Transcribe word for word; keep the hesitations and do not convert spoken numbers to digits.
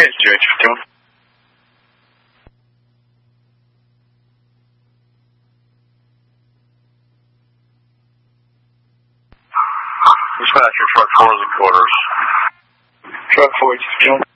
Okay, it's G H fifty-one. Dispatcher, truck four is in quarters. Truck four is fifty-one.